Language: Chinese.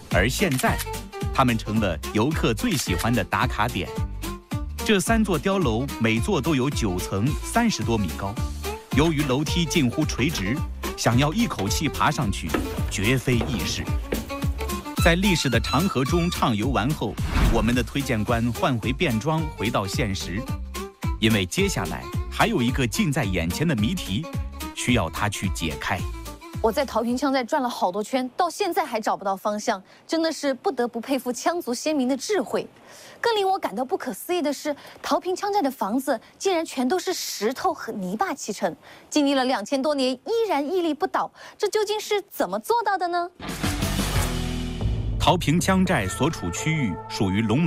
而现在，它们成了游客最喜欢的打卡点。这3座碉楼每座都有9层，30多米高。由于楼梯近乎垂直，想要一口气爬上去，绝非易事。在历史的长河中畅游完后，我们的推荐官换回便装，回到现实，因为接下来还有一个近在眼前的谜题，需要他去解开。 我在桃坪枪寨转了好多圈，到现在还找不到方向，真的是不得不佩服羌族先民的智慧。更令我感到不可思议的是，桃坪枪寨的房子竟然全都是石头和泥巴砌成，经历了2000多年依然屹立不倒，这究竟是怎么做到的呢？ 桃坪枪寨所处区域属于龙